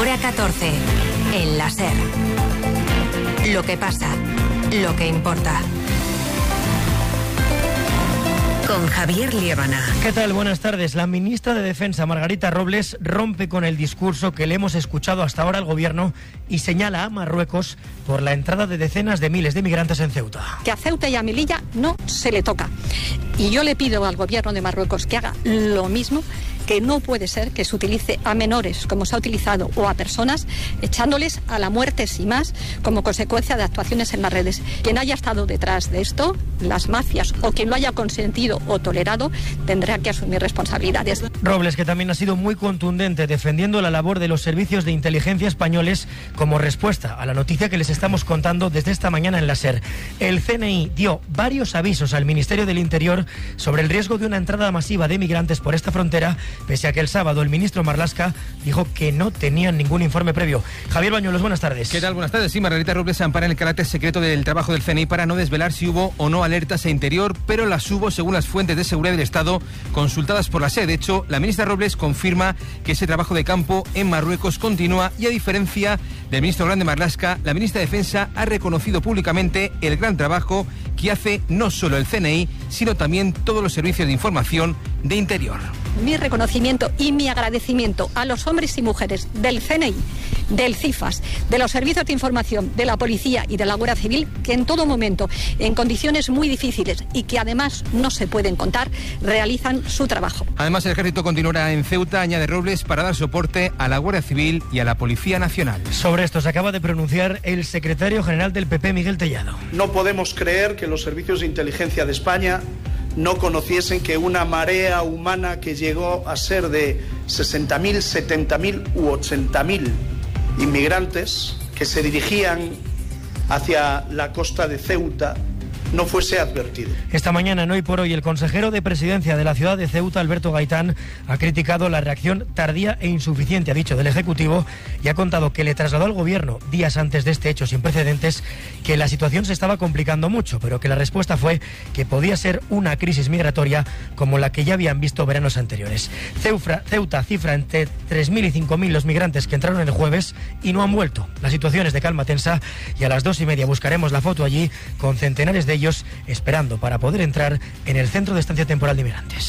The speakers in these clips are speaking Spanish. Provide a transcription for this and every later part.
Hora 14, en la SER. Lo que pasa, lo que importa. Con Javier Liébana. ¿Qué tal? Buenas tardes. La ministra de Defensa, Margarita Robles, rompe con el discurso que le hemos escuchado hasta ahora al gobierno y señala a Marruecos por la entrada de decenas de miles de migrantes en Ceuta. Que a Ceuta y a Melilla no se le toca. Y yo le pido al gobierno de Marruecos que haga lo mismo, que no puede ser que se utilice a menores, como se ha utilizado, o a personas, echándoles a la muerte sin más, como consecuencia de actuaciones en las redes. Quien haya estado detrás de esto, las mafias, o quien lo haya consentido o tolerado, tendrá que asumir responsabilidades. Robles, que también ha sido muy contundente defendiendo la labor de los servicios de inteligencia españoles como respuesta a la noticia que les estamos contando desde esta mañana en la SER. El CNI dio varios avisos al Ministerio del Interior sobre el riesgo de una entrada masiva de migrantes por esta frontera, pese a que el sábado el ministro Marlaska dijo que no tenían ningún informe previo. Javier Bañuelos, buenas tardes. ¿Qué tal? Buenas tardes. Sí, Margarita Robles se ampara en el carácter secreto del trabajo del CNI para no desvelar si hubo o no alertas a Interior, pero las hubo según las fuentes de seguridad del Estado consultadas por la SER. De hecho, la ministra Robles confirma que ese trabajo de campo en Marruecos continúa y, a diferencia del ministro Grande Marlaska, la ministra de Defensa ha reconocido públicamente el gran trabajo que hace no solo el CNI, sino también todos los servicios de información de Interior. Mi reconocimiento y mi agradecimiento a los hombres y mujeres del CNI, del CIFAS, de los servicios de información, de la policía y de la Guardia Civil, que en todo momento, en condiciones muy difíciles y que además no se pueden contar, realizan su trabajo. Además, el ejército continuará en Ceuta, añade Robles, para dar soporte a la Guardia Civil y a la Policía Nacional. Sobre esto se acaba de pronunciar el secretario general del PP, Miguel Tellado. No podemos creer que los servicios de inteligencia de España no conociesen que una marea humana que llegó a ser de 60.000, 70.000 u 80.000 inmigrantes que se dirigían hacia la costa de Ceuta no fuese advertido. Esta mañana, en Hoy por Hoy, el consejero de Presidencia de la ciudad de Ceuta, Alberto Gaitán, ha criticado la reacción tardía e insuficiente, ha dicho, del Ejecutivo, y ha contado que le trasladó al Gobierno, días antes de este hecho sin precedentes, que la situación se estaba complicando mucho, pero que la respuesta fue que podía ser una crisis migratoria como la que ya habían visto veranos anteriores. Ceuta cifra entre 3.000 y 5.000 los migrantes que entraron el jueves y no han vuelto. La situación es de calma tensa y a las 2:30 buscaremos la foto allí con centenares de ellos esperando para poder entrar en el centro de estancia temporal de inmigrantes.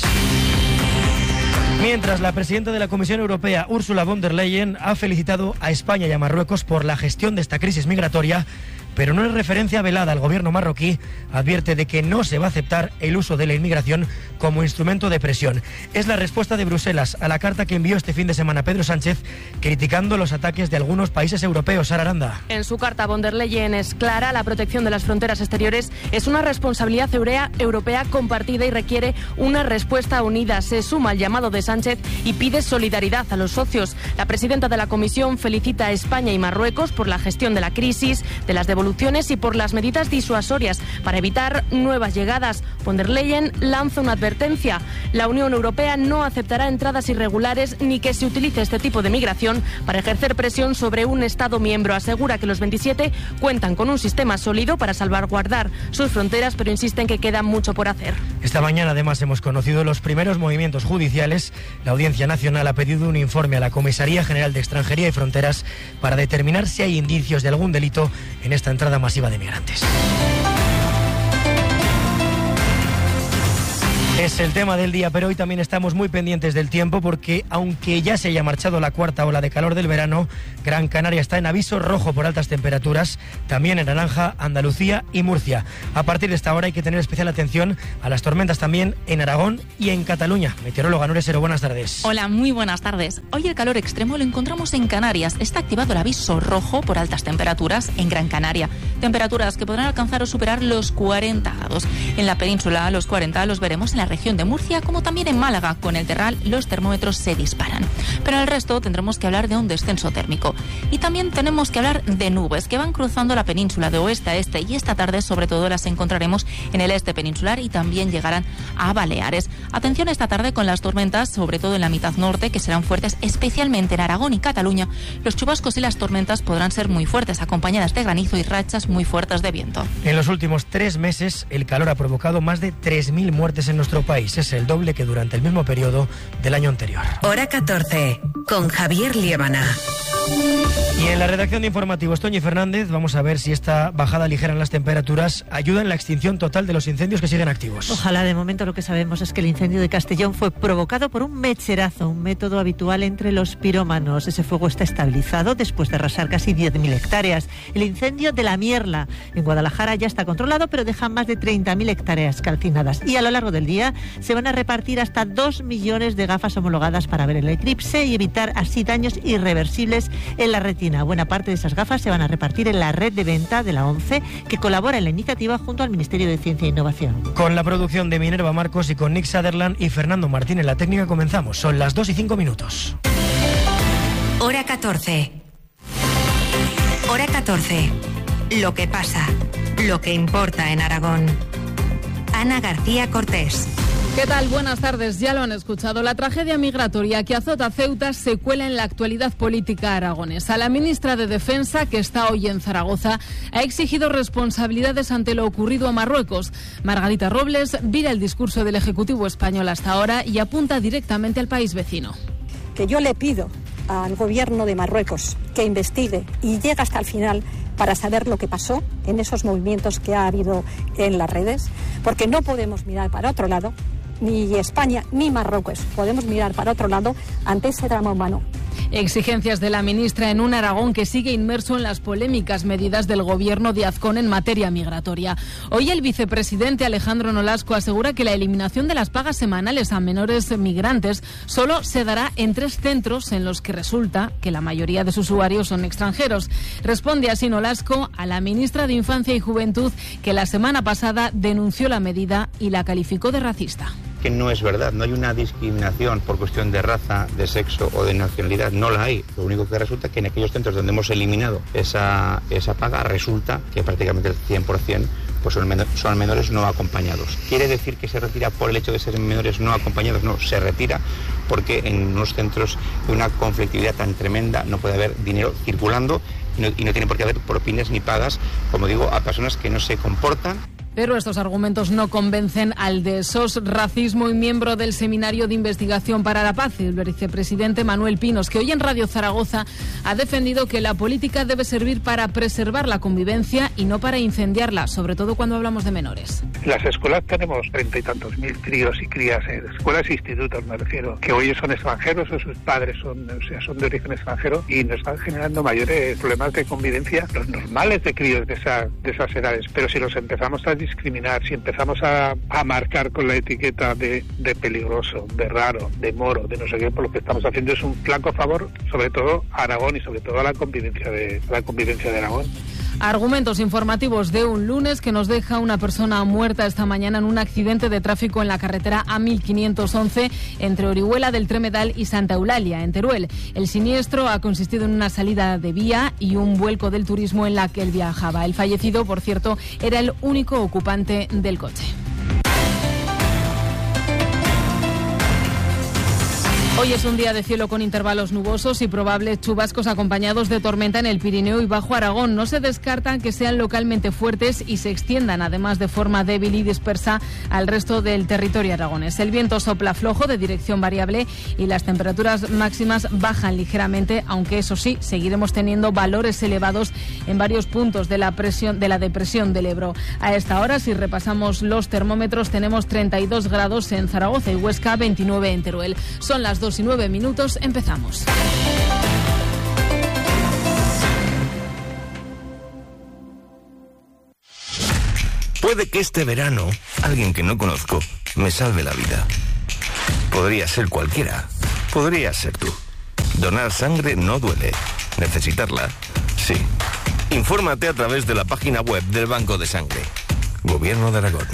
Mientras, la presidenta de la Comisión Europea, Ursula von der Leyen, ha felicitado a España y a Marruecos por la gestión de esta crisis migratoria, pero no es referencia velada al gobierno marroquí, advierte de que no se va a aceptar el uso de la inmigración como instrumento de presión. Es la respuesta de Bruselas a la carta que envió este fin de semana Pedro Sánchez, criticando los ataques de algunos países europeos. Sara Aranda. En su carta, von der Leyen es clara: la protección de las fronteras exteriores es una responsabilidad europea compartida y requiere una respuesta unida. Se suma al llamado de Sánchez y pide solidaridad a los socios. La presidenta de la Comisión felicita a España y Marruecos por la gestión de la crisis, de las devoluciones y por las medidas disuasorias para evitar nuevas llegadas. Von der Leyen lanza una advertencia: la Unión Europea no aceptará entradas irregulares ni que se utilice este tipo de migración para ejercer presión sobre un Estado miembro. Asegura que los 27 cuentan con un sistema sólido para salvaguardar sus fronteras, pero insiste en que queda mucho por hacer. Esta mañana, además, hemos conocido los primeros movimientos judiciales. La Audiencia Nacional ha pedido un informe a la Comisaría General de Extranjería y Fronteras para determinar si hay indicios de algún delito en esta entrada masiva de migrantes. Es el tema del día, pero hoy también estamos muy pendientes del tiempo porque, aunque ya se haya marchado la cuarta ola de calor del verano, Gran Canaria está en aviso rojo por altas temperaturas, también en naranja Andalucía y Murcia. A partir de esta hora hay que tener especial atención a las tormentas también en Aragón y en Cataluña. Meteoróloga Nuria Sero, buenas tardes. Hola, muy buenas tardes. Hoy el calor extremo lo encontramos en Canarias. Está activado el aviso rojo por altas temperaturas en Gran Canaria. Temperaturas que podrán alcanzar o superar los 40 grados. En la península, los 40 los veremos en la región de Murcia, como también en Málaga. Con el Terral los termómetros se disparan. Pero en el resto tendremos que hablar de un descenso térmico. Y también tenemos que hablar de nubes que van cruzando la península de oeste a este, y esta tarde sobre todo las encontraremos en el este peninsular y también llegarán a Baleares. Atención esta tarde con las tormentas, sobre todo en la mitad norte, que serán fuertes, especialmente en Aragón y Cataluña. Los chubascos y las tormentas podrán ser muy fuertes, acompañadas de granizo y rachas muy fuertes de viento. En los últimos 3 meses, el calor ha provocado más de 3.000 muertes en nuestro país. Es el doble que durante el mismo periodo del año anterior. Hora 14, con Javier Liébana. Y en la redacción de informativos, Toñi Fernández, vamos a ver si esta bajada ligera en las temperaturas ayuda en la extinción total de los incendios que siguen activos. Ojalá. De momento lo que sabemos es que el incendio de Castellón fue provocado por un mecherazo, un método habitual entre los pirómanos. Ese fuego está estabilizado después de arrasar casi 10.000 hectáreas. El incendio de La Mierla en Guadalajara ya está controlado, pero deja más de 30.000 hectáreas calcinadas. Y a lo largo del día se van a repartir hasta 2 millones de gafas homologadas para ver el eclipse y evitar así daños irreversibles en la retina. Buena parte de esas gafas se van a repartir en la red de venta de la ONCE, que colabora en la iniciativa junto al Ministerio de Ciencia e Innovación. Con la producción de Minerva Marcos y con Nick Sutherland y Fernando Martín en la técnica comenzamos. Son las 2:05. Hora 14. Hora 14. Lo que pasa, lo que importa en Aragón. Ana García Cortés. ¿Qué tal? Buenas tardes. Ya lo han escuchado. La tragedia migratoria que azota Ceuta se cuela en la actualidad política aragonesa. La ministra de Defensa, que está hoy en Zaragoza, ha exigido responsabilidades ante lo ocurrido a Marruecos. Margarita Robles vira el discurso del Ejecutivo español hasta ahora y apunta directamente al país vecino. Que yo le pido al gobierno de Marruecos que investigue y llegue hasta el final para saber lo que pasó en esos movimientos que ha habido en las redes, porque no podemos mirar para otro lado. Ni España ni Marruecos podemos mirar para otro lado ante ese drama humano. Exigencias de la ministra en un Aragón que sigue inmerso en las polémicas medidas del gobierno de Azcón en materia migratoria. Hoy el vicepresidente Alejandro Nolasco asegura que la eliminación de las pagas semanales a menores migrantes solo se dará en 3 centros en los que resulta que la mayoría de sus usuarios son extranjeros. Responde así Nolasco a la ministra de Infancia y Juventud, que la semana pasada denunció la medida y la calificó de racista. Que no es verdad, no hay una discriminación por cuestión de raza, de sexo o de nacionalidad, no la hay. Lo único que resulta es que en aquellos centros donde hemos eliminado esa paga, resulta que prácticamente el 100% pues son menores no acompañados. ¿Quiere decir que se retira por el hecho de ser menores no acompañados? No, se retira porque en unos centros de una conflictividad tan tremenda no puede haber dinero circulando y no tiene por qué haber propinas ni pagas, como digo, a personas que no se comportan. Pero estos argumentos no convencen al de SOS Racismo y miembro del Seminario de Investigación para la Paz, el vicepresidente Manuel Pinos, que hoy en Radio Zaragoza ha defendido que la política debe servir para preservar la convivencia y no para incendiarla, sobre todo cuando hablamos de menores. En las escuelas tenemos 30 y tantos mil críos y crías, escuelas e institutos me refiero, que hoy son extranjeros o sus padres son de origen extranjero y nos están generando mayores problemas de convivencia, los normales de críos de esas edades. Pero si los empezamos a discriminar, si empezamos a marcar con la etiqueta de peligroso, de raro, de moro, de no sé qué, por lo que estamos haciendo es un flaco favor, sobre todo a Aragón y sobre todo a la convivencia de Aragón. Argumentos informativos de un lunes que nos deja una persona muerta esta mañana en un accidente de tráfico en la carretera A1511 entre Orihuela del Tremedal y Santa Eulalia, en Teruel. El siniestro ha consistido en una salida de vía y un vuelco del turismo en la que él viajaba. El fallecido, por cierto, era el único ocupante del coche. Hoy es un día de cielo con intervalos nubosos y probables chubascos acompañados de tormenta en el Pirineo y Bajo Aragón. No se descarta que sean localmente fuertes y se extiendan además de forma débil y dispersa al resto del territorio aragonés. El viento sopla flojo de dirección variable y las temperaturas máximas bajan ligeramente, aunque eso sí, seguiremos teniendo valores elevados en varios puntos de la depresión del Ebro. A esta hora, si repasamos los termómetros, tenemos 32 grados en Zaragoza y Huesca, 29 en Teruel. Son las 2:09, empezamos. Puede que este verano alguien que no conozco me salve la vida. Podría ser cualquiera. Podría ser tú. Donar sangre no duele. Necesitarla, sí. Infórmate a través de la página web del Banco de Sangre. Gobierno de Aragón.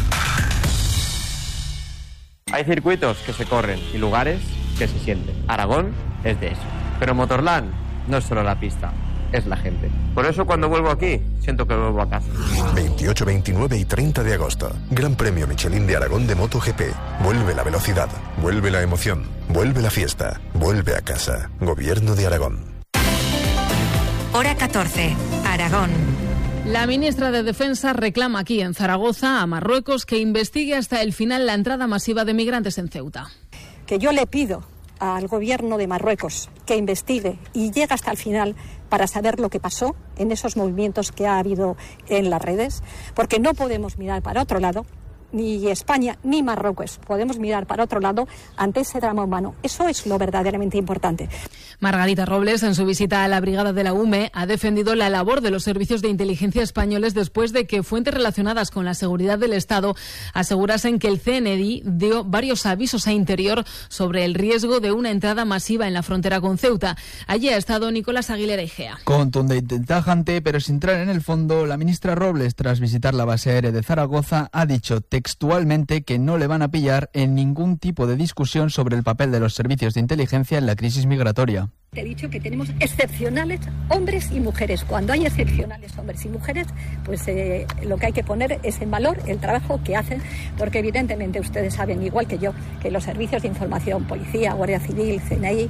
Hay circuitos que se corren y lugares que se sienten. Aragón es de eso. Pero Motorland no es solo la pista, es la gente. Por eso cuando vuelvo aquí, siento que vuelvo a casa. 28, 29 y 30 de agosto. Gran Premio Michelin de Aragón de MotoGP. Vuelve la velocidad, vuelve la emoción, vuelve la fiesta, vuelve a casa. Gobierno de Aragón. Hora 14, Aragón. La ministra de Defensa reclama aquí en Zaragoza a Marruecos que investigue hasta el final la entrada masiva de migrantes en Ceuta. Que yo le pido al gobierno de Marruecos que investigue y llegue hasta el final para saber lo que pasó en esos movimientos que ha habido en las redes, porque no podemos mirar para otro lado. Ni España ni Marruecos podemos mirar para otro lado ante ese drama humano. Eso es lo verdaderamente importante. Margarita Robles, en su visita a la brigada de la UME, ha defendido la labor de los servicios de inteligencia españoles después de que fuentes relacionadas con la seguridad del Estado asegurasen que el CNI dio varios avisos a Interior sobre el riesgo de una entrada masiva en la frontera con Ceuta. Allí ha estado Nicolás Aguilera Igea. Contundente y tajante, pero sin entrar en el fondo, la ministra Robles, tras visitar la base aérea de Zaragoza, ha dicho textualmente que no le van a pillar en ningún tipo de discusión sobre el papel de los servicios de inteligencia en la crisis migratoria. Te he dicho que tenemos excepcionales hombres y mujeres. Cuando hay excepcionales hombres y mujeres, pues lo que hay que poner es en valor el trabajo que hacen, porque evidentemente ustedes saben, igual que yo, que los servicios de información, policía, Guardia Civil, CNI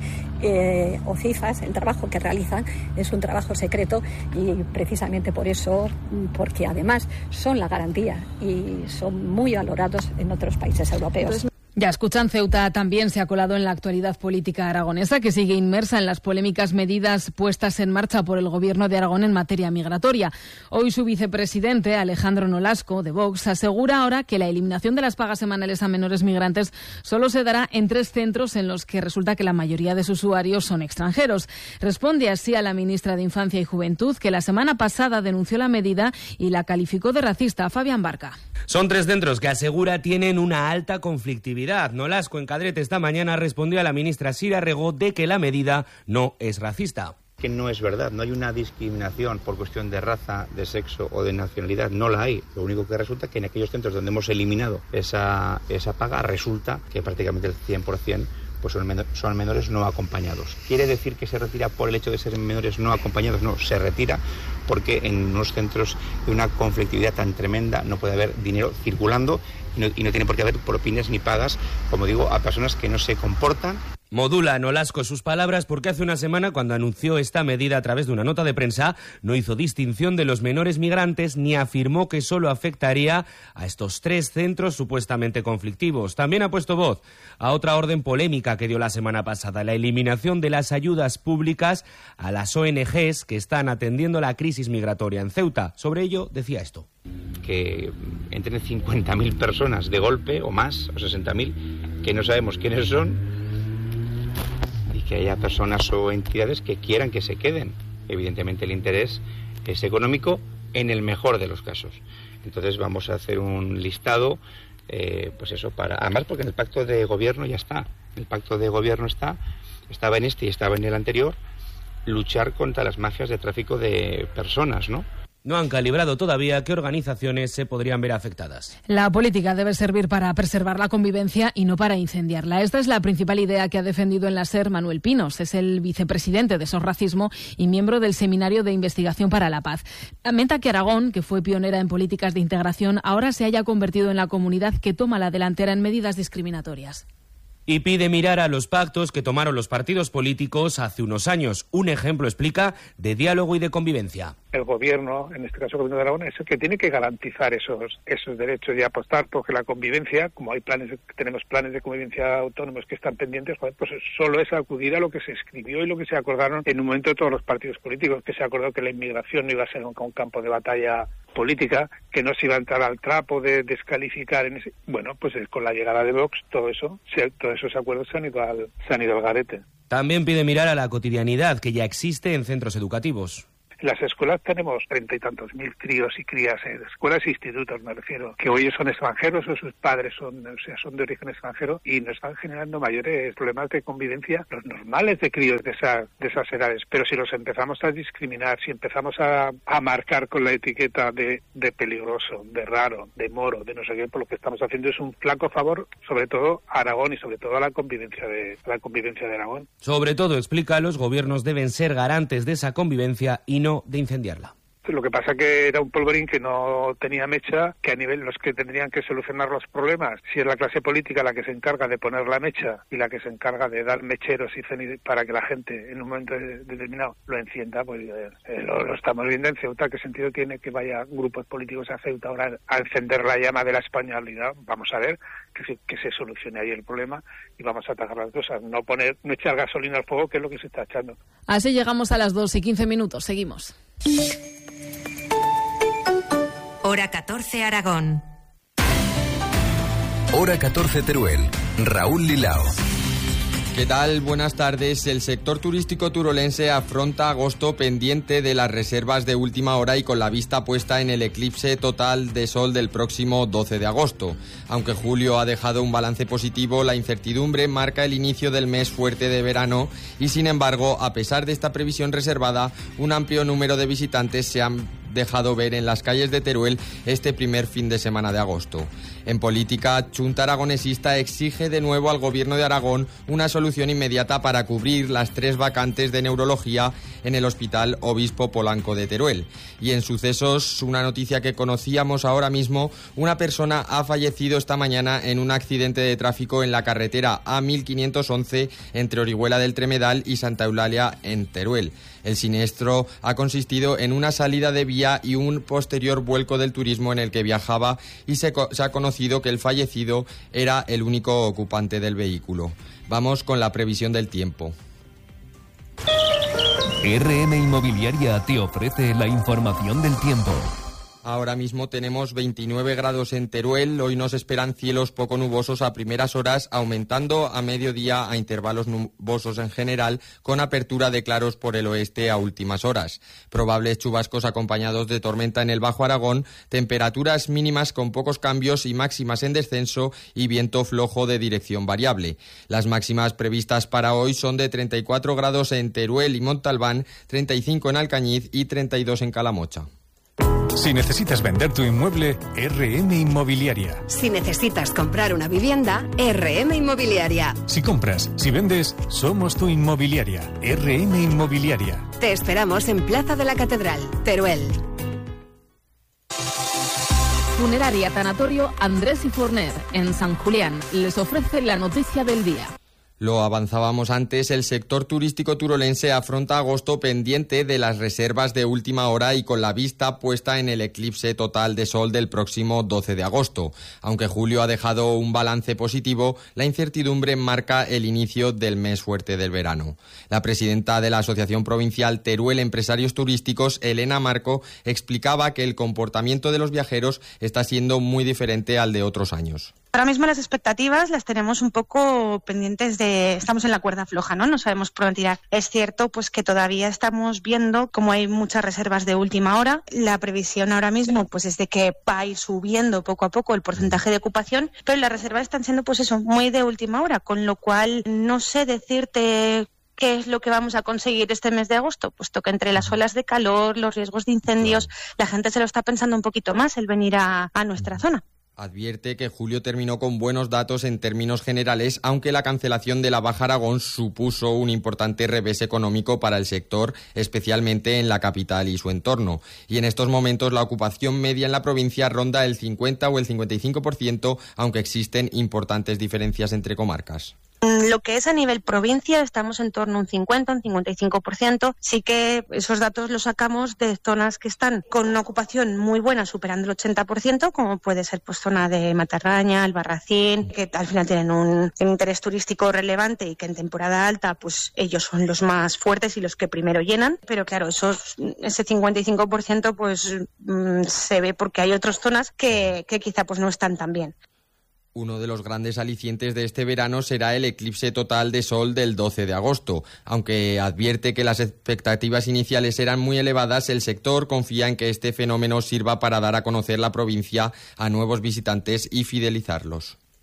o CIFAS, el trabajo que realizan es un trabajo secreto y precisamente por eso, porque además son la garantía y son muy valorados en otros países europeos. Ya escuchan, Ceuta también se ha colado en la actualidad política aragonesa, que sigue inmersa en las polémicas medidas puestas en marcha por el Gobierno de Aragón en materia migratoria. Hoy su vicepresidente, Alejandro Nolasco, de Vox, asegura ahora que la eliminación de las pagas semanales a menores migrantes solo se dará en 3 centros en los que resulta que la mayoría de sus usuarios son extranjeros. Responde así a la ministra de Infancia y Juventud, que la semana pasada denunció la medida y la calificó de racista. Fabián Barca. Son 3 centros que asegura tienen una alta conflictividad. Nolasco en Cadrete esta mañana respondió a la ministra Sira Rego de que la medida no es racista. Que no es verdad, no hay una discriminación por cuestión de raza, de sexo o de nacionalidad, no la hay. Lo único que resulta es que en aquellos centros donde hemos eliminado esa paga, resulta que prácticamente el 100% pues son menores no acompañados. ¿Quiere decir que se retira por el hecho de ser menores no acompañados? No, se retira porque en unos centros de una conflictividad tan tremenda no puede haber dinero circulando y no tiene por qué haber propinas ni pagas, como digo, a personas que no se comportan. Modula Nolasco sus palabras porque hace una semana, cuando anunció esta medida a través de una nota de prensa, no hizo distinción de los menores migrantes ni afirmó que solo afectaría a estos 3 centros supuestamente conflictivos. También ha puesto voz a otra orden polémica que dio la semana pasada, la eliminación de las ayudas públicas a las ONGs que están atendiendo la crisis migratoria en Ceuta. Sobre ello decía esto. Que entren 50.000 personas de golpe o más, o 60.000, que no sabemos quiénes son, que haya personas o entidades que quieran que se queden. Evidentemente el interés es económico en el mejor de los casos. Entonces vamos a hacer un listado, pues eso, además porque en el pacto de gobierno ya está. El pacto de gobierno estaba en este y estaba en el anterior, luchar contra las mafias de tráfico de personas, ¿no? No han calibrado todavía qué organizaciones se podrían ver afectadas. La política debe servir para preservar la convivencia y no para incendiarla. Esta es la principal idea que ha defendido en la SER Manuel Pinos. Es el vicepresidente de SOS Racismo y miembro del Seminario de Investigación para la Paz. Lamenta que Aragón, que fue pionera en políticas de integración, ahora se haya convertido en la comunidad que toma la delantera en medidas discriminatorias. Y pide mirar a los pactos que tomaron los partidos políticos hace unos años. Un ejemplo, explica, de diálogo y de convivencia. El gobierno, en este caso el gobierno de Aragón, es el que tiene que garantizar esos derechos y apostar porque la convivencia, como tenemos planes de convivencia autónomos que están pendientes, pues solo es acudir a lo que se escribió y lo que se acordaron en un momento de todos los partidos políticos, que se acordó que la inmigración no iba a ser un campo de batalla política, que no se iba a entrar al trapo de descalificar en ese... Bueno, pues con la llegada de Vox, todos esos acuerdos se han ido al garete. También pide mirar a la cotidianidad que ya existe en centros educativos. En las escuelas tenemos 30 y tantos mil críos y crías, escuelas e institutos me refiero, que hoy son extranjeros o sus padres son de origen extranjero y nos están generando mayores problemas de convivencia, los normales de críos de esas edades. Pero si los empezamos a discriminar, si empezamos a marcar con la etiqueta de peligroso, de raro, de moro, de no sé qué, por lo que estamos haciendo es un flaco favor, sobre todo a Aragón y sobre todo a la convivencia de Aragón. Sobre todo, explica, los gobiernos deben ser garantes de esa convivencia y no de incendiarla. Lo que pasa que era un polvorín que no tenía mecha, que a nivel los que tendrían que solucionar los problemas, si es la clase política la que se encarga de poner la mecha y la que se encarga de dar mecheros y para que la gente en un momento determinado lo encienda, pues lo estamos viendo en Ceuta. ¿Qué sentido tiene que vaya grupos políticos a Ceuta ahora a encender la llama de la españolidad? Vamos a ver que se solucione ahí el problema y vamos a atacar las cosas, no echar gasolina al fuego, que es lo que se está echando. Así llegamos a las 2:15. Seguimos. Hora 14 Aragón. Hora 14 Teruel. Raúl Lilao. ¿Qué tal? Buenas tardes. El sector turístico turolense afronta agosto pendiente de las reservas de última hora y con la vista puesta en el eclipse total de sol del próximo 12 de agosto. Aunque julio ha dejado un balance positivo, la incertidumbre marca el inicio del mes fuerte de verano y, sin embargo, a pesar de esta previsión reservada, un amplio número de visitantes se han dejado ver en las calles de Teruel este primer fin de semana de agosto. En política, Chunta Aragonesista exige de nuevo al Gobierno de Aragón una solución inmediata para cubrir las 3 vacantes de neurología en el Hospital Obispo Polanco de Teruel. Y en sucesos, una noticia que conocíamos ahora mismo, una persona ha fallecido esta mañana en un accidente de tráfico en la carretera A1511 entre Orihuela del Tremedal y Santa Eulalia en Teruel. El siniestro ha consistido en una salida de vía y un posterior vuelco del turismo en el que viajaba y se ha conocido que el fallecido era el único ocupante del vehículo. Vamos con la previsión del tiempo. RM Inmobiliaria te ofrece la información del tiempo. Ahora mismo tenemos 29 grados en Teruel. Hoy nos esperan cielos poco nubosos a primeras horas, aumentando a mediodía a intervalos nubosos en general, con apertura de claros por el oeste a últimas horas. Probables chubascos acompañados de tormenta en el Bajo Aragón, temperaturas mínimas con pocos cambios y máximas en descenso y viento flojo de dirección variable. Las máximas previstas para hoy son de 34 grados en Teruel y Montalbán, 35 en Alcañiz y 32 en Calamocha. Si necesitas vender tu inmueble, RM Inmobiliaria. Si necesitas comprar una vivienda, RM Inmobiliaria. Si compras, si vendes, somos tu inmobiliaria. RM Inmobiliaria. Te esperamos en Plaza de la Catedral, Teruel. Funeraria Tanatorio Andrés y Forner, en San Julián, les ofrece la noticia del día. Lo avanzábamos antes, el sector turístico turolense afronta agosto pendiente de las reservas de última hora y con la vista puesta en el eclipse total de sol del próximo 12 de agosto. Aunque julio ha dejado un balance positivo, la incertidumbre marca el inicio del mes fuerte del verano. La presidenta de la Asociación Provincial Teruel Empresarios Turísticos, Elena Marco, explicaba que el comportamiento de los viajeros está siendo muy diferente al de otros años. Ahora mismo las expectativas las tenemos un poco pendientes estamos en la cuerda floja, ¿no? No sabemos por dónde tirar. Es cierto, pues que todavía estamos viendo como hay muchas reservas de última hora. La previsión ahora mismo, pues es de que va a ir subiendo poco a poco el porcentaje de ocupación, pero las reservas están siendo, pues eso, muy de última hora, con lo cual no sé decirte qué es lo que vamos a conseguir este mes de agosto, puesto que entre las olas de calor, los riesgos de incendios, la gente se lo está pensando un poquito más el venir a nuestra zona. Advierte que julio terminó con buenos datos en términos generales, aunque la cancelación de la Baja Aragón supuso un importante revés económico para el sector, especialmente en la capital y su entorno. Y en estos momentos la ocupación media en la provincia ronda el 50 o el 55%, aunque existen importantes diferencias entre comarcas. Lo que es a nivel provincia estamos en torno a un 50, un 55%. Sí que esos datos los sacamos de zonas que están con una ocupación muy buena, superando el 80%, como puede ser pues zona de Matarraña, Albarracín, que al final tienen un interés turístico relevante y que en temporada alta pues ellos son los más fuertes y los que primero llenan. Pero claro, ese 55% pues se ve porque hay otras zonas que quizá pues no están tan bien. Uno de los grandes alicientes de este verano será el eclipse total de sol del 12 de agosto. Aunque advierte que las expectativas iniciales eran muy elevadas, el sector confía en que este fenómeno sirva para dar a conocer la provincia a nuevos visitantes y fidelizarlos.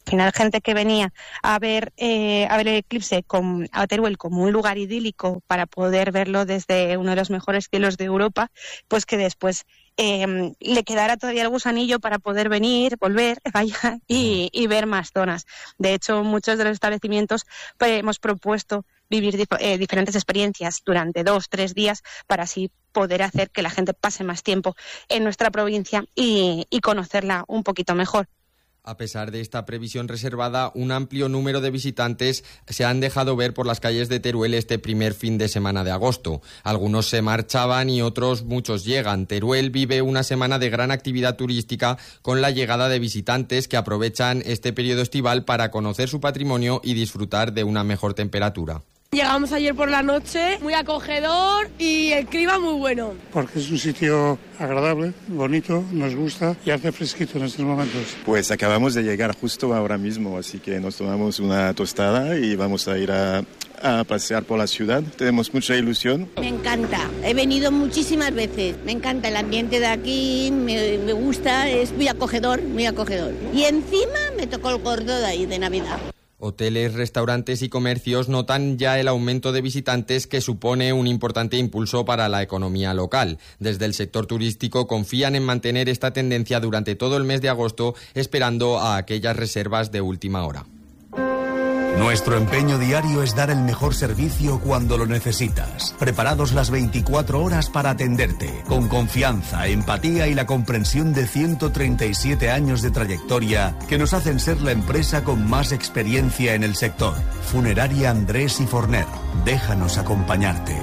Al final, gente que venía a ver el eclipse a Teruel como un lugar idílico para poder verlo desde uno de los mejores cielos de Europa, pues que después le quedara todavía el gusanillo para poder venir, volver, y ver más zonas. De hecho, muchos de los establecimientos hemos propuesto vivir diferentes experiencias durante 2-3 días para así poder hacer que la gente pase más tiempo en nuestra provincia y conocerla un poquito mejor. A pesar de esta previsión reservada, un amplio número de visitantes se han dejado ver por las calles de Teruel este primer fin de semana de agosto. Algunos se marchaban y muchos llegan. Teruel vive una semana de gran actividad turística con la llegada de visitantes que aprovechan este periodo estival para conocer su patrimonio y disfrutar de una mejor temperatura. Llegamos ayer por la noche, muy acogedor y el clima muy bueno. Porque es un sitio agradable, bonito, nos gusta y hace fresquito en estos momentos. Pues acabamos de llegar justo ahora mismo, así que nos tomamos una tostada y vamos a ir a pasear por la ciudad. Tenemos mucha ilusión. Me encanta, he venido muchísimas veces. Me encanta el ambiente de aquí, me gusta, es muy acogedor, muy acogedor. Y encima me tocó el gordo de ahí, de Navidad. Hoteles, restaurantes y comercios notan ya el aumento de visitantes que supone un importante impulso para la economía local. Desde el sector turístico confían en mantener esta tendencia durante todo el mes de agosto, esperando a aquellas reservas de última hora. Nuestro empeño diario es dar el mejor servicio cuando lo necesitas. Preparados las 24 horas para atenderte, con confianza, empatía y la comprensión de 137 años de trayectoria que nos hacen ser la empresa con más experiencia en el sector. Funeraria Andrés y Forner. Déjanos acompañarte.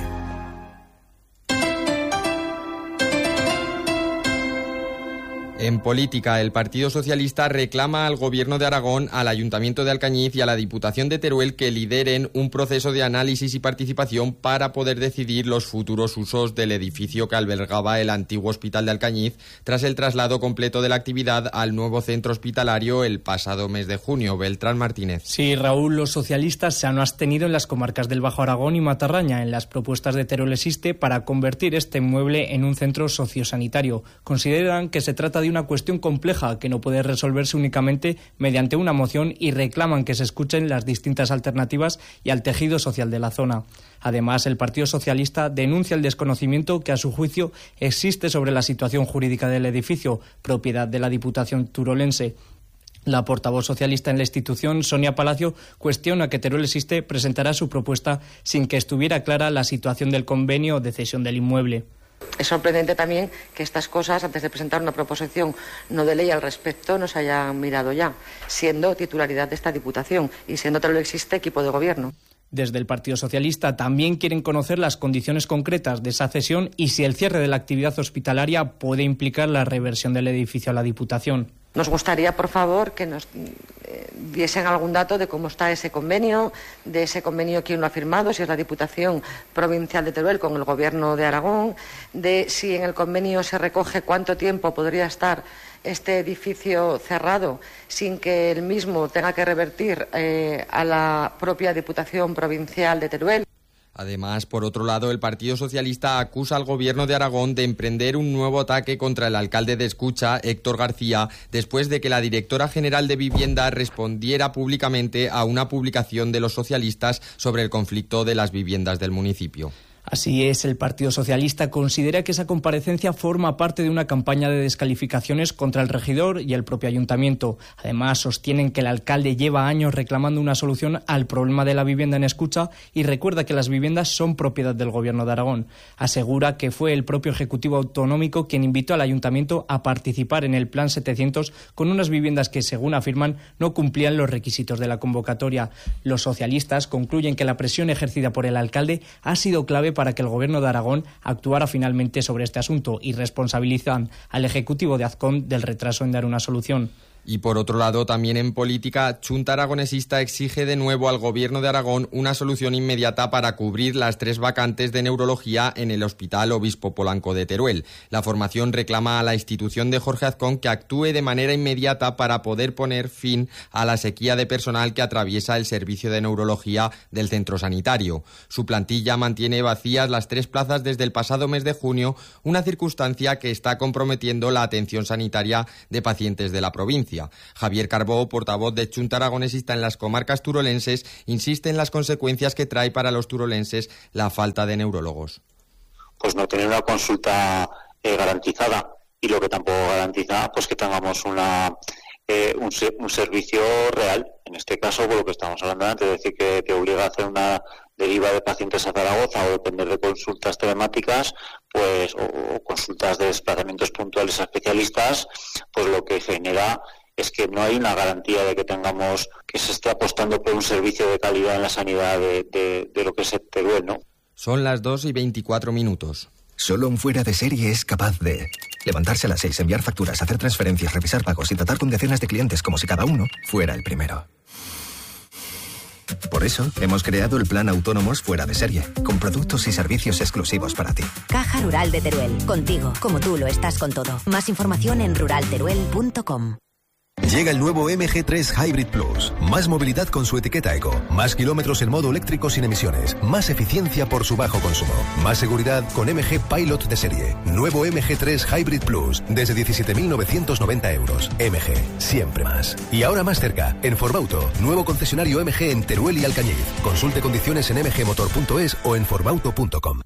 En política, el Partido Socialista reclama al Gobierno de Aragón, al Ayuntamiento de Alcañiz y a la Diputación de Teruel que lideren un proceso de análisis y participación para poder decidir los futuros usos del edificio que albergaba el antiguo Hospital de Alcañiz tras el traslado completo de la actividad al nuevo centro hospitalario el pasado mes de junio. Beltrán Martínez. Sí, Raúl, los socialistas se han abstenido en las comarcas del Bajo Aragón y Matarraña en las propuestas de Teruel Existe para convertir este inmueble en un centro sociosanitario. Consideran que se trata de una cuestión compleja que no puede resolverse únicamente mediante una moción y reclaman que se escuchen las distintas alternativas y al tejido social de la zona. Además, el Partido Socialista denuncia el desconocimiento que a su juicio existe sobre la situación jurídica del edificio, propiedad de la Diputación turolense. La portavoz socialista en la institución, Sonia Palacio, cuestiona que Teruel Existe presentará su propuesta sin que estuviera clara la situación del convenio de cesión del inmueble. Es sorprendente también que estas cosas, antes de presentar una proposición no de ley al respecto, no se hayan mirado ya, siendo titularidad de esta Diputación y siendo Teruel Existe equipo de gobierno. Desde el Partido Socialista también quieren conocer las condiciones concretas de esa cesión y si el cierre de la actividad hospitalaria puede implicar la reversión del edificio a la Diputación. Nos gustaría, por favor, que nos diesen algún dato de cómo está ese convenio, quién lo ha firmado, si es la Diputación Provincial de Teruel con el Gobierno de Aragón, de si en el convenio se recoge cuánto tiempo podría estar este edificio cerrado sin que el mismo tenga que revertir a la propia Diputación Provincial de Teruel. Además, por otro lado, el Partido Socialista acusa al Gobierno de Aragón de emprender un nuevo ataque contra el alcalde de Escucha, Héctor García, después de que la directora general de Vivienda respondiera públicamente a una publicación de los socialistas sobre el conflicto de las viviendas del municipio. Así es, el Partido Socialista considera que esa comparecencia forma parte de una campaña de descalificaciones contra el regidor y el propio ayuntamiento. Además, sostienen que el alcalde lleva años reclamando una solución al problema de la vivienda en Escucha y recuerda que las viviendas son propiedad del Gobierno de Aragón. Asegura que fue el propio Ejecutivo Autonómico quien invitó al ayuntamiento a participar en el Plan 700 con unas viviendas que, según afirman, no cumplían los requisitos de la convocatoria. Los socialistas concluyen que la presión ejercida por el alcalde ha sido clave para que el Gobierno de Aragón actuara finalmente sobre este asunto y responsabilizan al Ejecutivo de Azcón del retraso en dar una solución. Y por otro lado, también en política, Chunta Aragonesista exige de nuevo al Gobierno de Aragón una solución inmediata para cubrir las 3 vacantes de neurología en el Hospital Obispo Polanco de Teruel. La formación reclama a la institución de Jorge Azcón que actúe de manera inmediata para poder poner fin a la sequía de personal que atraviesa el servicio de neurología del centro sanitario. Su plantilla mantiene vacías las 3 plazas desde el pasado mes de junio, una circunstancia que está comprometiendo la atención sanitaria de pacientes de la provincia. provincia. Javier Carbó, portavoz de Chunta Aragonesista en las comarcas turolenses, insiste en las consecuencias que trae para los turolenses la falta de neurólogos. Pues no tener una consulta garantizada, y lo que tampoco garantiza pues que tengamos un servicio real. En este caso, por lo que estamos hablando antes, es decir, que te obliga a hacer una deriva de pacientes a Zaragoza o depender de consultas telemáticas, pues o consultas de desplazamientos puntuales a especialistas, pues lo que genera es que no hay una garantía de que se esté apostando por un servicio de calidad en la sanidad de lo que es Teruel, ¿no? Son las 2:24. Solo un fuera de serie es capaz de levantarse a las 6, enviar facturas, hacer transferencias, revisar pagos y tratar con decenas de clientes como si cada uno fuera el primero. Por eso, hemos creado el plan Autónomos Fuera de Serie, con productos y servicios exclusivos para ti. Caja Rural de Teruel, contigo, como tú lo estás con todo. Más información en ruralteruel.com. Llega el nuevo MG3 Hybrid Plus. Más movilidad con su etiqueta eco. Más kilómetros en modo eléctrico sin emisiones. Más eficiencia por su bajo consumo. Más seguridad con MG Pilot de serie. Nuevo MG3 Hybrid Plus. Desde 17.990 euros. MG. Siempre más. Y ahora más cerca. En Formauto. Nuevo concesionario MG en Teruel y Alcañiz. Consulte condiciones en mgmotor.es o en formauto.com.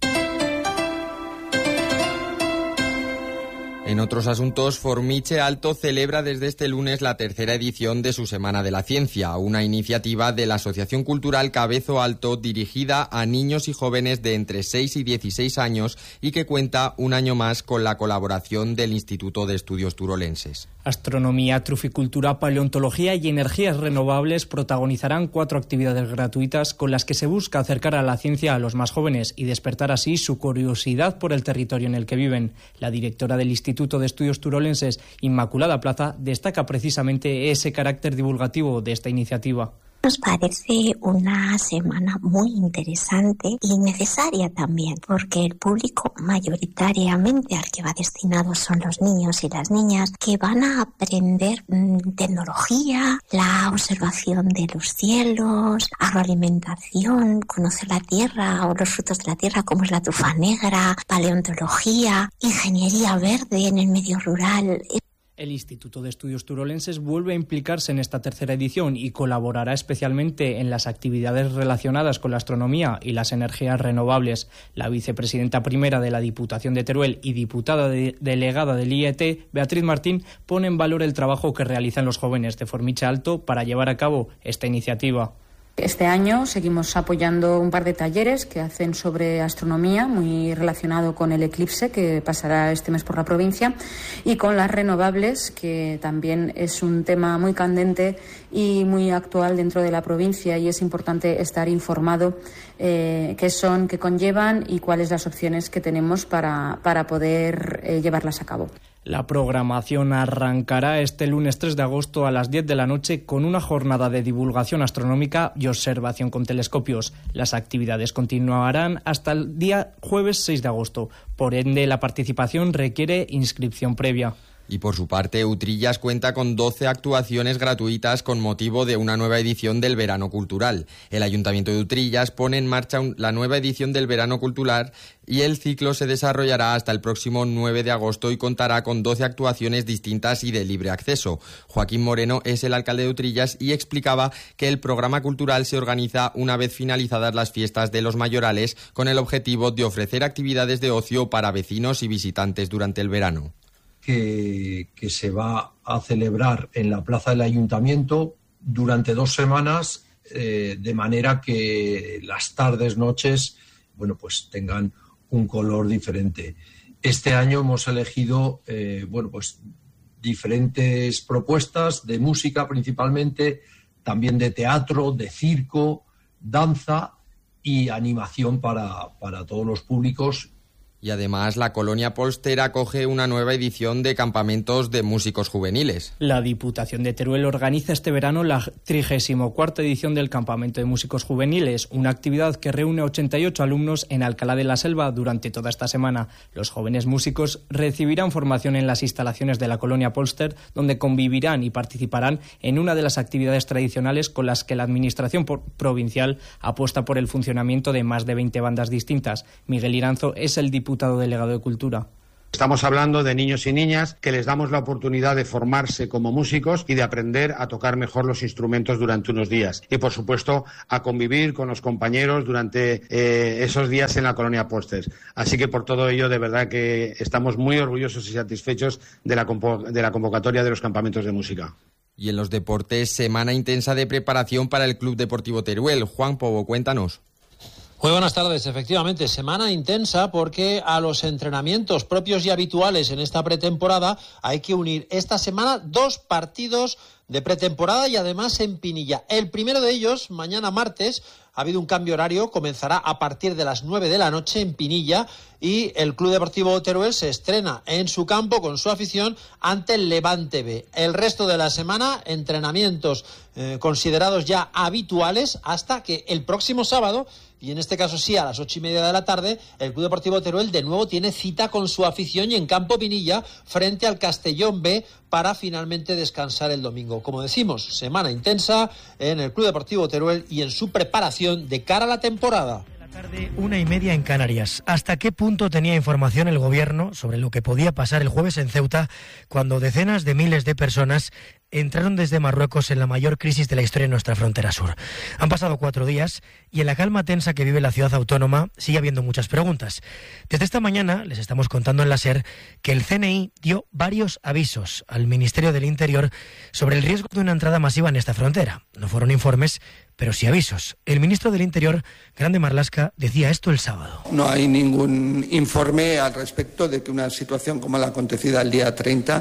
En otros asuntos, Formiche Alto celebra desde este lunes la tercera edición de su Semana de la Ciencia, una iniciativa de la Asociación Cultural Cabezo Alto dirigida a niños y jóvenes de entre 6 y 16 años y que cuenta un año más con la colaboración del Instituto de Estudios Turolenses. Astronomía, truficultura, paleontología y energías renovables protagonizarán 4 actividades gratuitas con las que se busca acercar a la ciencia a los más jóvenes y despertar así su curiosidad por el territorio en el que viven. La directora del Instituto de Estudios Turolenses, Inmaculada Plaza, destaca precisamente ese carácter divulgativo de esta iniciativa. Nos parece una semana muy interesante y necesaria también, porque el público mayoritariamente al que va destinado son los niños y las niñas, que van a aprender tecnología, la observación de los cielos, agroalimentación, conocer la tierra o los frutos de la tierra como es la trufa negra, paleontología, ingeniería verde en el medio rural. El Instituto de Estudios Turolenses vuelve a implicarse en esta tercera edición y colaborará especialmente en las actividades relacionadas con la astronomía y las energías renovables. La vicepresidenta primera de la Diputación de Teruel y diputada delegada del IET, Beatriz Martín, pone en valor el trabajo que realizan los jóvenes de Formiche Alto para llevar a cabo esta iniciativa. Este año seguimos apoyando un par de talleres que hacen sobre astronomía, muy relacionado con el eclipse que pasará este mes por la provincia, y con las renovables, que también es un tema muy candente y muy actual dentro de la provincia, y es importante estar informado qué son, qué conllevan y cuáles las opciones que tenemos para poder llevarlas a cabo. La programación arrancará este lunes 3 de agosto a las 10 de la noche con una jornada de divulgación astronómica y observación con telescopios. Las actividades continuarán hasta el día jueves 6 de agosto. Por ende, la participación requiere inscripción previa. Y por su parte, Utrillas cuenta con 12 actuaciones gratuitas con motivo de una nueva edición del Verano Cultural. El Ayuntamiento de Utrillas pone en marcha la nueva edición del Verano Cultural y el ciclo se desarrollará hasta el próximo 9 de agosto y contará con 12 actuaciones distintas y de libre acceso. Joaquín Moreno es el alcalde de Utrillas y explicaba que el programa cultural se organiza una vez finalizadas las fiestas de los mayorales con el objetivo de ofrecer actividades de ocio para vecinos y visitantes durante el verano. Que se va a celebrar en la plaza del Ayuntamiento durante 2 semanas, de manera que las tardes, noches, pues tengan un color diferente. Este año hemos elegido, diferentes propuestas de música principalmente, también de teatro, de circo, danza y animación para todos los públicos. Y además la Colonia Polster acoge una nueva edición de campamentos de músicos juveniles. La Diputación de Teruel organiza este verano la 34ª edición del Campamento de Músicos Juveniles, una actividad que reúne a 88 alumnos en Alcalá de la Selva durante toda esta semana. Los jóvenes músicos recibirán formación en las instalaciones de la Colonia Polster, donde convivirán y participarán en una de las actividades tradicionales con las que la Administración provincial apuesta por el funcionamiento de más de 20 bandas distintas. Miguel Iranzo es el diputado delegado de Cultura. Estamos hablando de niños y niñas que les damos la oportunidad de formarse como músicos y de aprender a tocar mejor los instrumentos durante unos días. Y, por supuesto, a convivir con los compañeros durante esos días en la colonia Pósters. Así que, por todo ello, de verdad que estamos muy orgullosos y satisfechos de la convocatoria de los campamentos de música. Y en los deportes, semana intensa de preparación para el Club Deportivo Teruel. Juan Pobo, cuéntanos. Muy buenas tardes. Efectivamente, semana intensa porque a los entrenamientos propios y habituales en esta pretemporada hay que unir esta semana 2 partidos de pretemporada y además en Pinilla. El primero de ellos, mañana martes, ha habido un cambio horario, comenzará a partir de las 9 de la noche en Pinilla y el Club Deportivo Teruel se estrena en su campo con su afición ante el Levante B. El resto de la semana, entrenamientos considerados ya habituales hasta que el próximo sábado, y en este caso sí a las 8:30 de la tarde, el Club Deportivo Teruel de nuevo tiene cita con su afición y en campo Pinilla frente al Castellón B para finalmente descansar el domingo. Como decimos, semana intensa en el Club Deportivo Teruel y en su preparación de cara a la temporada. Tarde, 1:30 en Canarias. ¿Hasta qué punto tenía información el gobierno sobre lo que podía pasar el jueves en Ceuta cuando decenas de miles de personas entraron desde Marruecos en la mayor crisis de la historia en nuestra frontera sur? Han pasado 4 días y en la calma tensa que vive la ciudad autónoma sigue habiendo muchas preguntas. Desde esta mañana les estamos contando en la SER que el CNI dio varios avisos al Ministerio del Interior sobre el riesgo de una entrada masiva en esta frontera. No fueron informes, pero sí avisos. El ministro del Interior, Grande Marlaska, decía esto el sábado. No hay ningún informe al respecto de que una situación como la acontecida el día 30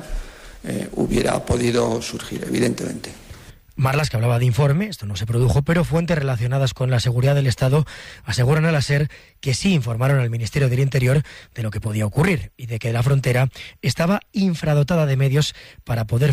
hubiera podido surgir, evidentemente. Marlaska hablaba de informe, esto no se produjo, pero fuentes relacionadas con la seguridad del Estado aseguran a la SER que sí informaron al Ministerio del Interior de lo que podía ocurrir y de que la frontera estaba infradotada de medios para poder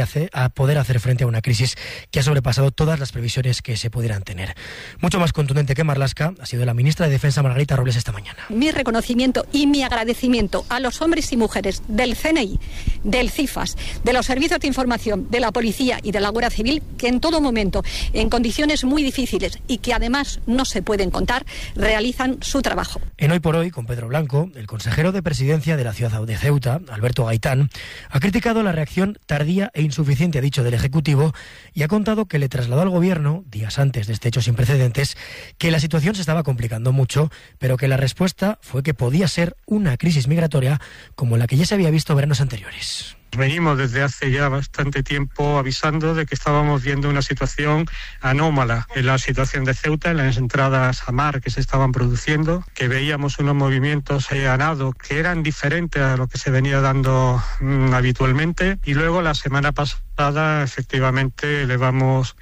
hacer frente a una crisis que ha sobrepasado todas las previsiones que se pudieran tener. Mucho más contundente que Marlaska ha sido la ministra de Defensa, Margarita Robles, esta mañana. Mi reconocimiento y mi agradecimiento a los hombres y mujeres del CNI, del CIFAS, de los servicios de información, de la policía y de la Guardia Civil, que en todo momento, en condiciones muy difíciles y que además no se pueden contar, realizan su trabajo. En Hoy por Hoy, con Pedro Blanco, el consejero de Presidencia de la ciudad de Ceuta, Alberto Gaitán, ha criticado la reacción tardía e insuficiente, ha dicho, del Ejecutivo y ha contado que le trasladó al Gobierno, días antes de este hecho sin precedentes, que la situación se estaba complicando mucho, pero que la respuesta fue que podía ser una crisis migratoria como la que ya se había visto veranos anteriores. Venimos desde hace ya bastante tiempo avisando de que estábamos viendo una situación anómala en la situación de Ceuta, en las entradas a mar que se estaban produciendo, que veíamos unos movimientos a nado que eran diferentes a lo que se venía dando habitualmente. Y luego la semana pasada efectivamente elevamos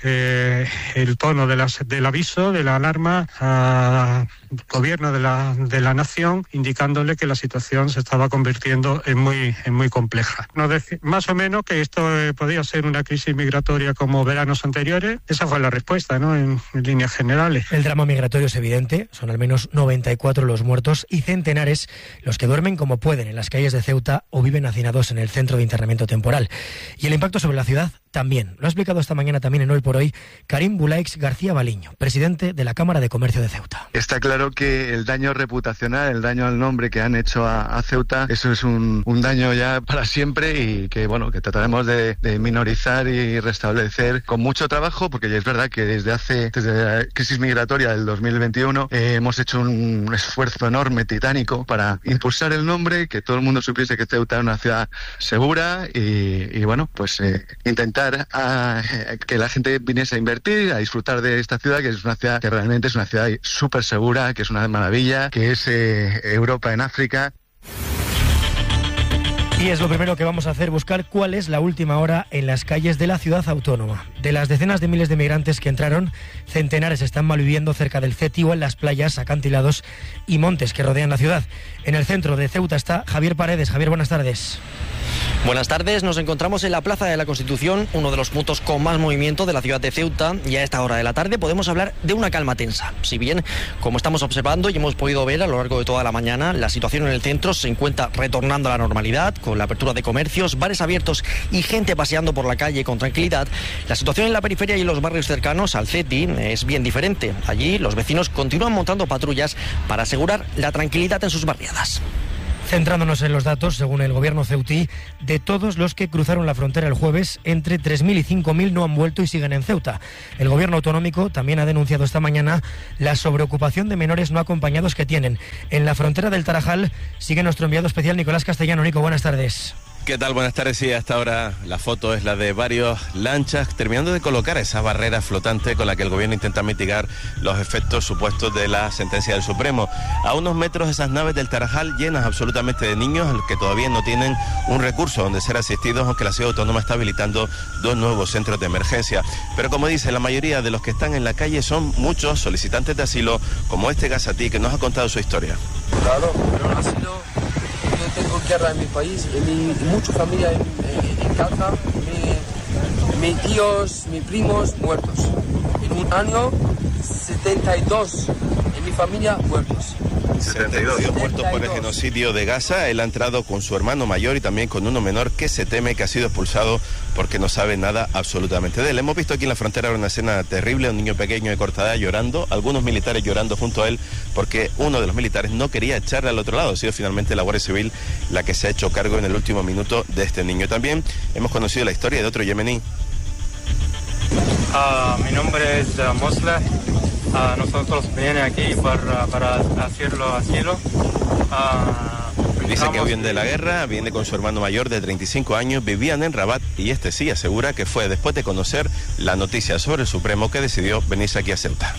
el tono del aviso, de la alarma al gobierno de la nación, indicándole que la situación se estaba convirtiendo en muy compleja. Más o menos que esto podía ser una crisis migratoria como veranos anteriores. Esa fue la respuesta, ¿no?, en líneas generales. El drama migratorio es evidente. Son al menos 94 los muertos y centenares los que duermen como pueden en las calles de Ceuta o viven hacinados en el centro de internamiento temporal. Y el impacto sobre la ciudad también. Lo ha explicado esta mañana también en Hoy por Hoy Karim Bulaix García Baliño, presidente de la Cámara de Comercio de Ceuta. Está claro que el daño reputacional, el daño al nombre que han hecho a Ceuta, eso es un daño ya para siempre y que trataremos de minorizar y restablecer con mucho trabajo, porque es verdad que desde la crisis migratoria del 2021 hemos hecho un esfuerzo enorme, titánico, para impulsar el nombre, que todo el mundo supiese que Ceuta es una ciudad segura y intentar que la gente viniese a invertir, a disfrutar de esta ciudad, que es una ciudad que realmente es una ciudad súper segura, que es una maravilla, que es Europa en África. Y es lo primero que vamos a hacer, buscar cuál es la última hora en las calles de la ciudad autónoma. De las decenas de miles de migrantes que entraron, centenares están malviviendo cerca del CETI o en las playas, acantilados y montes que rodean la ciudad. En el centro de Ceuta está Javier Paredes. Javier, buenas tardes. Buenas tardes, nos encontramos en la Plaza de la Constitución, uno de los puntos con más movimiento de la ciudad de Ceuta, y a esta hora de la tarde podemos hablar de una calma tensa. Si bien, como estamos observando y hemos podido ver a lo largo de toda la mañana, la situación en el centro se encuentra retornando a la normalidad, con la apertura de comercios, bares abiertos y gente paseando por la calle con tranquilidad. La situación en la periferia y en los barrios cercanos al CETI es bien diferente. Allí los vecinos continúan montando patrullas para asegurar la tranquilidad en sus barriadas. Centrándonos en los datos, según el gobierno ceutí, de todos los que cruzaron la frontera el jueves, entre 3.000 y 5.000 no han vuelto y siguen en Ceuta. El gobierno autonómico también ha denunciado esta mañana la sobreocupación de menores no acompañados que tienen. En la frontera del Tarajal sigue nuestro enviado especial Nicolás Castellano. Nico, buenas tardes. ¿Qué tal? Buenas tardes. Sí, hasta ahora la foto es la de varios lanchas terminando de colocar esa barrera flotante con la que el gobierno intenta mitigar los efectos supuestos de la sentencia del Supremo. A unos metros esas naves del Tarajal llenas absolutamente de niños que todavía no tienen un recurso donde ser asistidos, aunque la ciudad autónoma está habilitando 2 nuevos centros de emergencia. Pero como dice, la mayoría de los que están en la calle son muchos solicitantes de asilo, como este Gazatí, que nos ha contado su historia. Claro, pero el asilo... Yo tengo guerra en mi país, mucha familia en casa, mis tíos, mis primos muertos. En un año, 72 en mi familia muertos. 72 muertos por el genocidio de Gaza. Él ha entrado con su hermano mayor y también con uno menor que se teme que ha sido expulsado porque no sabe nada absolutamente de él. Hemos visto aquí en la frontera una escena terrible, un niño pequeño de corta edad llorando, algunos militares llorando junto a él porque uno de los militares no quería echarle al otro lado. Ha sido finalmente la Guardia Civil la que se ha hecho cargo en el último minuto de este niño. También hemos conocido la historia de otro yemení. Mi nombre es Mosleh. Nosotros venimos aquí para hacerlo asilo. Dice que viene de la guerra, viene con su hermano mayor de 35 años, vivían en Rabat y este sí asegura que fue después de conocer la noticia sobre el Supremo que decidió venirse aquí a Ceuta.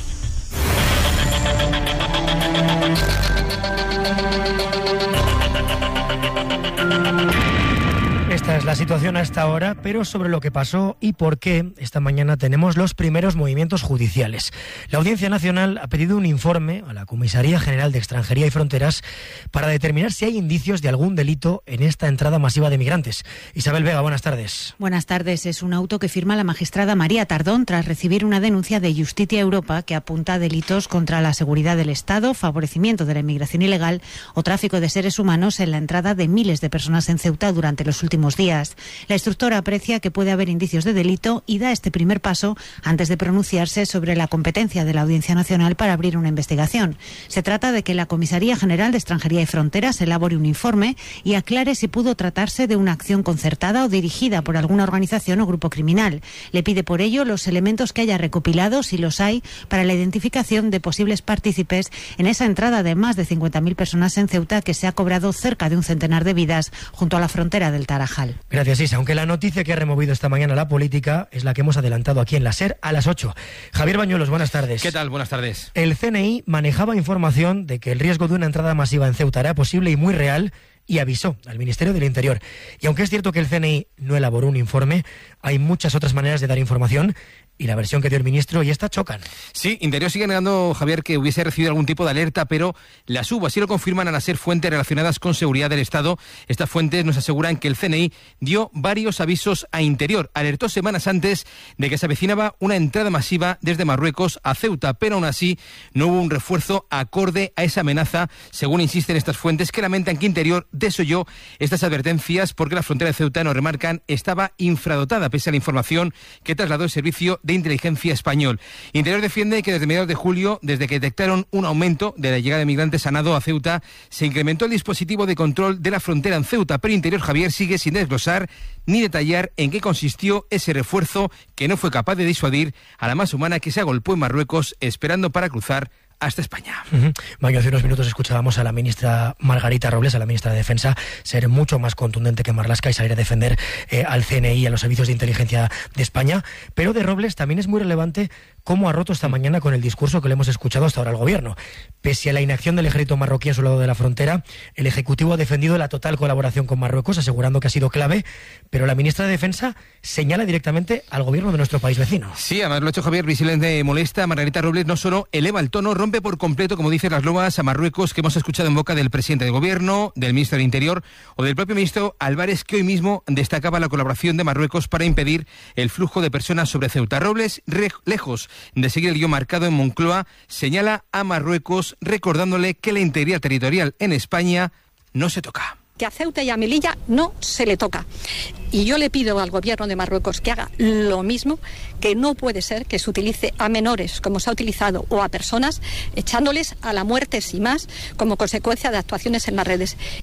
Esta es la situación a esta hora, pero sobre lo que pasó y por qué, esta mañana tenemos los primeros movimientos judiciales. La Audiencia Nacional ha pedido un informe a la Comisaría General de Extranjería y Fronteras para determinar si hay indicios de algún delito en esta entrada masiva de migrantes. Isabel Vega, buenas tardes. Buenas tardes. Es un auto que firma la magistrada María Tardón tras recibir una denuncia de Justitia Europa que apunta a delitos contra la seguridad del Estado, favorecimiento de la inmigración ilegal o tráfico de seres humanos en la entrada de miles de personas en Ceuta durante los últimos días. La instructora aprecia que puede haber indicios de delito y da este primer paso antes de pronunciarse sobre la competencia de la Audiencia Nacional para abrir una investigación. Se trata de que la Comisaría General de Extranjería y Fronteras elabore un informe y aclare si pudo tratarse de una acción concertada o dirigida por alguna organización o grupo criminal. Le pide por ello los elementos que haya recopilado, si los hay, para la identificación de posibles partícipes en esa entrada de más de 50.000 personas en Ceuta que se ha cobrado cerca de un centenar de vidas junto a la frontera del Tarajal. Gracias, Isa. Aunque la noticia que ha removido esta mañana la política es la que hemos adelantado aquí en la SER a las 8. Javier Bañuelos, buenas tardes. ¿Qué tal? Buenas tardes. El CNI manejaba información de que el riesgo de una entrada masiva en Ceuta era posible y muy real y avisó al Ministerio del Interior. Y aunque es cierto que el CNI no elaboró un informe, hay muchas otras maneras de dar información y la versión que dio el ministro y esta chocan. Sí, Interior sigue negando, Javier, que hubiese recibido algún tipo de alerta, pero las hubo, así lo confirman al ser fuentes relacionadas con seguridad del Estado. Estas fuentes nos aseguran que el CNI dio varios avisos a Interior. Alertó semanas antes de que se avecinaba una entrada masiva desde Marruecos a Ceuta, pero aún así no hubo un refuerzo acorde a esa amenaza, según insisten estas fuentes, que lamentan que Interior desoyó estas advertencias porque la frontera de Ceuta, nos remarcan, estaba infradotada, pese a la información que trasladó el Servicio de Inteligencia Español. Interior defiende que desde mediados de julio, desde que detectaron un aumento de la llegada de migrantes a nado a Ceuta, se incrementó el dispositivo de control de la frontera en Ceuta, pero Interior, Javier, sigue sin desglosar ni detallar en qué consistió ese refuerzo que no fue capaz de disuadir a la masa humana que se agolpó en Marruecos esperando para cruzar hasta España. Mayo, hace unos minutos escuchábamos a la ministra Margarita Robles, a la ministra de Defensa, ser mucho más contundente que Marlaska y salir a defender al CNI y a los servicios de inteligencia de España. Pero de Robles también es muy relevante cómo ha roto esta mañana con el discurso que le hemos escuchado hasta ahora al gobierno. Pese a la inacción del ejército marroquí a su lado de la frontera, el Ejecutivo ha defendido la total colaboración con Marruecos, asegurando que ha sido clave, pero la ministra de Defensa señala directamente al gobierno de nuestro país vecino. Sí, además lo ha hecho Javier, visiblemente molesta. Margarita Robles no solo eleva el tono, rompe por completo, como dicen las loas, a Marruecos, que hemos escuchado en boca del presidente del gobierno, del ministro del Interior o del propio ministro Álvarez, que hoy mismo destacaba la colaboración de Marruecos para impedir el flujo de personas sobre Ceuta. Robles, lejos de seguir el guión marcado en Moncloa, señala a Marruecos recordándole que la integridad territorial en España no se toca. Que a Ceuta y a Melilla no se le toca. Y yo le pido al gobierno de Marruecos que haga lo mismo, que no puede ser que se utilice a menores como se ha utilizado o a personas echándoles a la muerte sin más como consecuencia de actuaciones en las redes.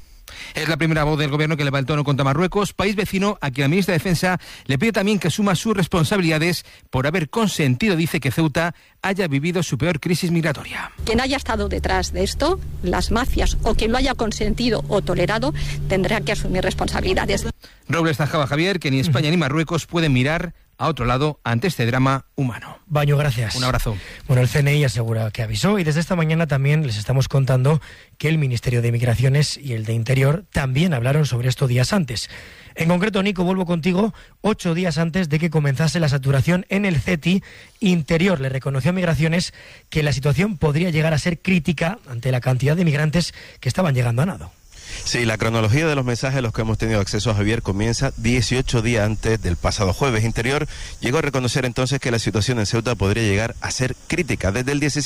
Es la primera voz del gobierno que leva el tono contra Marruecos, país vecino a quien la ministra de Defensa le pide también que asuma sus responsabilidades por haber consentido, dice, que Ceuta haya vivido su peor crisis migratoria. Quien haya estado detrás de esto, las mafias o quien lo haya consentido o tolerado, tendrá que asumir responsabilidades. Robles zanjaba, Javier, que ni España ni Marruecos pueden mirar a otro lado ante este drama humano. Baño, gracias. Un abrazo. Bueno, el CNI asegura que avisó y desde esta mañana también les estamos contando que el Ministerio de Migraciones y el de Interior también hablaron sobre esto días antes. En concreto, Nico, vuelvo contigo, 8 días antes de que comenzase la saturación en el CETI, Interior le reconoció a Migraciones que la situación podría llegar a ser crítica ante la cantidad de migrantes que estaban llegando a nado. Sí, la cronología de los mensajes a los que hemos tenido acceso, Javier, comienza 18 días antes del pasado jueves. Interior llegó a reconocer entonces que la situación en Ceuta podría llegar a ser crítica. Desde el 17